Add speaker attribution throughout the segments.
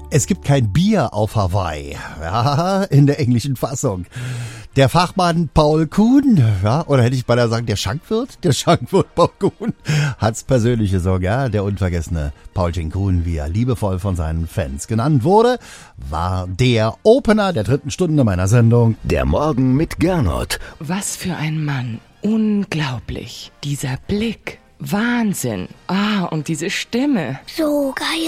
Speaker 1: Es gibt kein Bier auf Hawaii, ja, in der englischen Fassung. Der Fachmann Paul Kuhn, ja, oder hätte ich beinahe sagen, der Schankwirt Paul Kuhn, hat's persönlich gesagt, ja, der unvergessene Paulchen Kuhn, wie er liebevoll von seinen Fans genannt wurde, war der Opener der 3. Stunde meiner Sendung.
Speaker 2: Der Morgen mit Gernot.
Speaker 3: Was für ein Mann. Unglaublich. Dieser Blick. Wahnsinn. Und diese Stimme.
Speaker 4: So geil.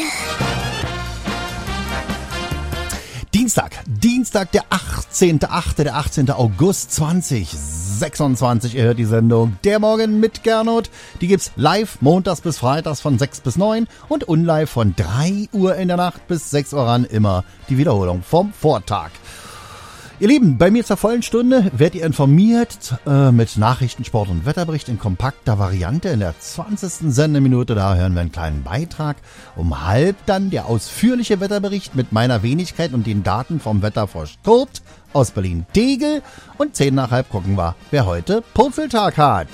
Speaker 1: Dienstag, der 18. August 2026. Ihr hört die Sendung Der Morgen mit Gernot. Die gibt's live montags bis freitags von 6 bis 9 und unlive von 3 Uhr in der Nacht bis 6 Uhr ran. Immer die Wiederholung vom Vortag. Ihr Lieben, bei mir zur vollen Stunde werdet ihr informiert mit Nachrichten, Sport und Wetterbericht in kompakter Variante. In der 20. Sendeminute, da hören wir einen kleinen Beitrag. Um 12:30 dann der ausführliche Wetterbericht mit meiner Wenigkeit und den Daten vom Wetterfrosch Kurt aus Berlin-Tegel. Und 10:10 gucken wir, wer heute Purzeltag hat.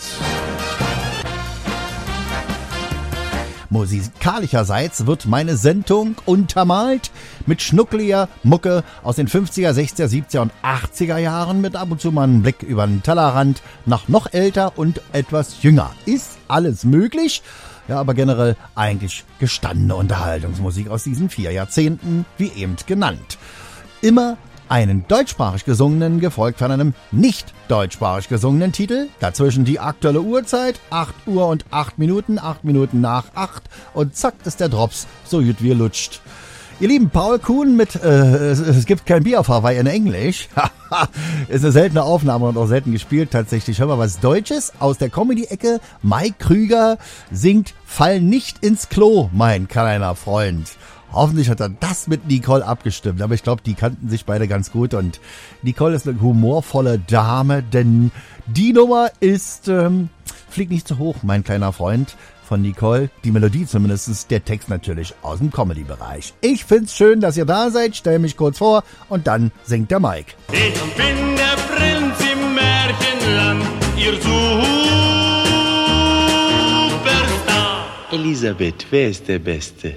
Speaker 1: Musikalischerseits wird meine Sendung untermalt mit schnuckeliger Mucke aus den 50er, 60er, 70er und 80er Jahren mit ab und zu mal einem Blick über den Tellerrand nach noch älter und etwas jünger. Ist alles möglich, ja, aber generell eigentlich gestandene Unterhaltungsmusik aus diesen 4 Jahrzehnten, wie eben genannt. Immer einen deutschsprachig gesungenen, gefolgt von einem nicht deutschsprachig gesungenen Titel. Dazwischen die aktuelle Uhrzeit, 8 Uhr und 8 Minuten, 8 Minuten nach 8 und zack ist der Drops so gut wie er lutscht. Ihr lieben, Paul Kuhn mit es gibt kein Bier auf Hawaii in Englisch. Ist eine seltene Aufnahme und auch selten gespielt tatsächlich. Hör mal was Deutsches aus der Comedy-Ecke. Mike Krüger singt Fall nicht ins Klo, mein kleiner Freund. Hoffentlich hat er das mit Nicole abgestimmt, aber ich glaube, die kannten sich beide ganz gut und Nicole ist eine humorvolle Dame, denn die Nummer ist Flieg nicht zu hoch, mein kleiner Freund von Nicole. Die Melodie zumindest, der Text natürlich aus dem Comedy-Bereich. Ich find's schön, dass ihr da seid, stell mich kurz vor und dann singt der Mike.
Speaker 5: Ich bin der Prinz im Märchenland, ihr Superstar.
Speaker 6: Elisabeth, wer ist der Beste?